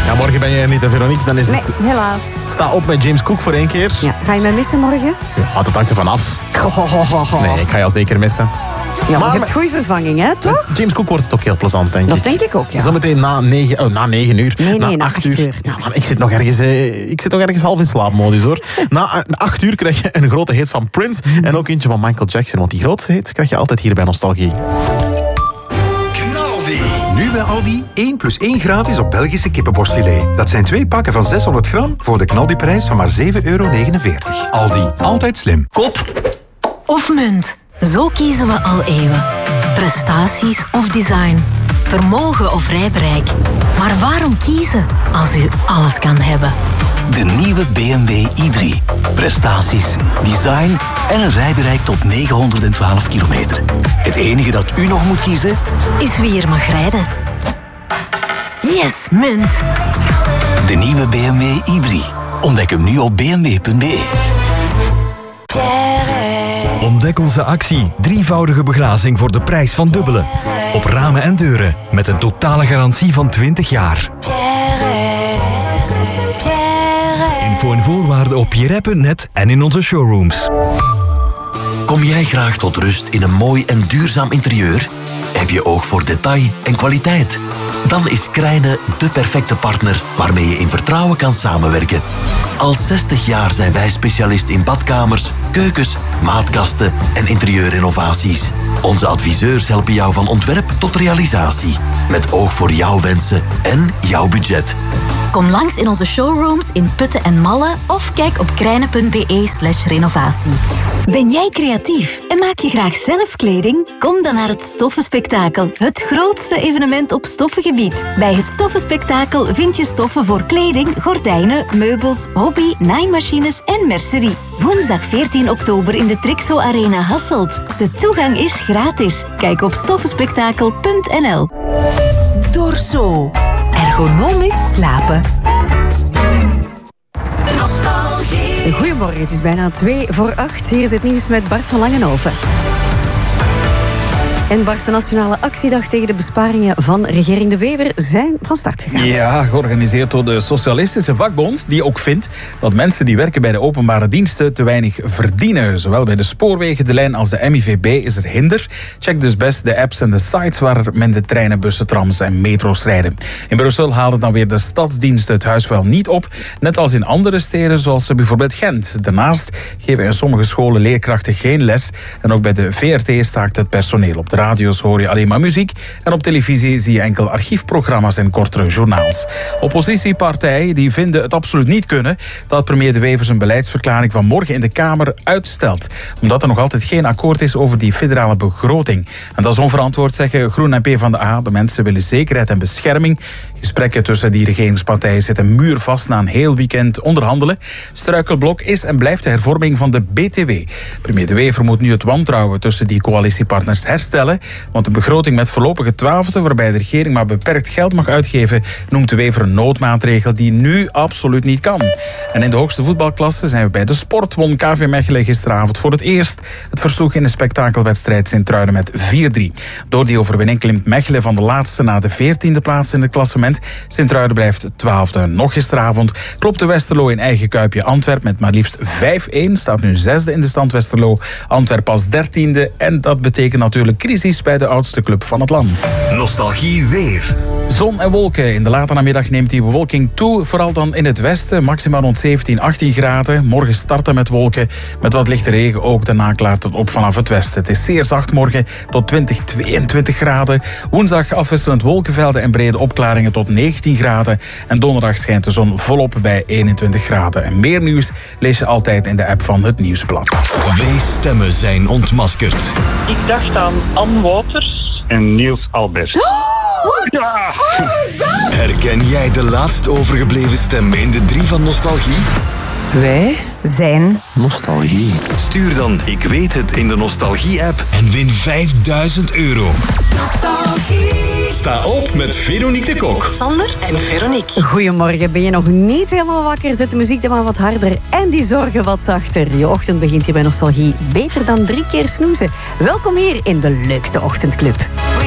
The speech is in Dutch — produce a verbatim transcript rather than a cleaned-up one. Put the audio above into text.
Ja, morgen ben je er niet, hè, Veronique. Dan is Nee, het... helaas. Sta op met James Cook voor één keer. Ja. Ga je mij missen morgen? Ja, dat hangt ervan af. Ho, ho, ho, ho. Nee, ik ga je al zeker missen. Ja, maar Maar- je hebt goede vervanging, hè, toch? James Cook wordt het ook heel plezant, denk ik. Dat denk ik ook, ja. Zometeen na negen, oh, na negen uur. Nee, nee, na na acht acht uur. uur. Ja, man, ik, zit nog ergens, eh, ik zit nog ergens half in slaapmodus, hoor. Na uh, acht uur krijg je een grote hit van Prince en ook eentje van Michael Jackson. Want die grootste hit krijg je altijd hier bij Nostalgie. Nu bij Aldi één plus één gratis op Belgische kippenborstfilet. Dat zijn twee pakken van zeshonderd gram voor de knaldiprijs van maar zeven euro negenenveertig. Aldi, altijd slim. Kop of munt. Zo kiezen we al eeuwen. Prestaties of design. Vermogen of rijbereik. Maar waarom kiezen als u alles kan hebben? De nieuwe B M W i drie. Prestaties, design en een rijbereik tot negenhonderdtwaalf kilometer. Het enige dat u nog moet kiezen... Is wie er mag rijden. Yes, munt. De nieuwe B M W i drie. Ontdek hem nu op b m w punt b e. Ontdek onze actie. Drievoudige beglazing voor de prijs van dubbele. Op ramen en deuren. Met een totale garantie van twintig jaar. Info en voorwaarden op pierre punt net en in onze showrooms. Kom jij graag tot rust in een mooi en duurzaam interieur? Heb je oog voor detail en kwaliteit? Dan is Krijne de perfecte partner waarmee je in vertrouwen kan samenwerken. Al zestig jaar zijn wij specialist in badkamers, keukens, maatkasten en interieurrenovaties. Onze adviseurs helpen jou van ontwerp tot realisatie. Met oog voor jouw wensen en jouw budget. Kom langs in onze showrooms in Putten en Malle of kijk op krijne.be slash renovatie. Ben jij creatief en maak je graag zelf kleding? Kom dan naar het Stoffenspektakel, het grootste evenement op stoffengebied. Bij het Stoffenspektakel vind je stoffen voor kleding, gordijnen, meubels, hobby, naaimachines en mercerie. Woensdag veertien oktober in de Trixo Arena Hasselt. De toegang is gratis. Kijk op stoffenspektakel punt n l. Dorso. Ergonomisch slapen. Goedemorgen, het is bijna twee voor acht. Hier is het nieuws met Bart van Langenhoven. En Bart, de nationale actiedag tegen de besparingen van regering De Wever zijn van start gegaan. Ja, georganiseerd door de Socialistische Vakbond, die ook vindt dat mensen die werken bij de openbare diensten te weinig verdienen. Zowel bij de spoorwegen, de lijn als de M I V B is er hinder. Check dus best de apps en de sites waar men de treinen, bussen, trams en metro's rijden. In Brussel haalde dan weer de stadsdiensten het huisvuil niet op, net als in andere steden zoals bijvoorbeeld Gent. Daarnaast geven in sommige scholen leerkrachten geen les en ook bij de V R T staakt het personeel. Op de radio's hoor je alleen maar muziek en op televisie zie je enkel archiefprogramma's en kortere journaals. Oppositiepartijen die vinden het absoluut niet kunnen dat premier De Wever zijn beleidsverklaring van morgen in de Kamer uitstelt, omdat er nog altijd geen akkoord is over die federale begroting. En dat is onverantwoord, zeggen Groen en PvdA. De mensen willen zekerheid en bescherming. Gesprekken tussen die regeringspartijen zitten muurvast na een heel weekend onderhandelen. Struikelblok is en blijft de hervorming van de B T W. Premier De Wever moet nu het wantrouwen tussen die coalitiepartners herstellen, want de begroting met voorlopige twaalfde, waarbij de regering maar beperkt geld mag uitgeven, noemt De Wever een noodmaatregel die nu absoluut niet kan. En in de hoogste voetbalklasse zijn we bij de sport. Won K V Mechelen gisteravond voor het eerst. Het versloeg in de spektakelwedstrijd Sint-Truiden met vier drie. Door die overwinning klimt Mechelen van de laatste naar de veertiende plaats in het klassement. Sint-Truiden blijft twaalfde. Nog gisteravond klopte Westerlo in eigen kuipje Antwerp met maar liefst vijf een. Staat nu zesde in de stand Westerlo. Antwerp pas dertiende. En dat betekent natuurlijk crisis bij de oudste club van het land. Nostalgie weer. Zon en wolken. In de late namiddag neemt die bewolking toe. Vooral dan in het westen. Maximaal rond zeventien, achttien graden. Morgen starten met wolken. Met wat lichte regen ook. Daarna klaart het op vanaf het westen. Het is zeer zacht morgen tot twintig, tweeëntwintig graden. Woensdag afwisselend wolkenvelden en brede opklaringen tot negentien graden. En donderdag schijnt de zon volop bij eenentwintig graden. En meer nieuws lees je altijd in de app van het Nieuwsblad. Twee stemmen zijn ontmaskerd. Ik dacht aan Ann Wouters en Niels Albert. Ja. Herken jij de laatst overgebleven stem in de drie van Nostalgie? Wij zijn Nostalgie. Stuur dan Ik weet het in de Nostalgie-app en win vijfduizend euro. Nostalgie. Sta op met Veronique de Kok. Sander en Veronique. Goedemorgen, ben je nog niet helemaal wakker? Zet de muziek dan maar wat harder en die zorgen wat zachter. Je ochtend begint hier bij Nostalgie beter dan drie keer snoezen. Welkom hier in de leukste ochtendclub.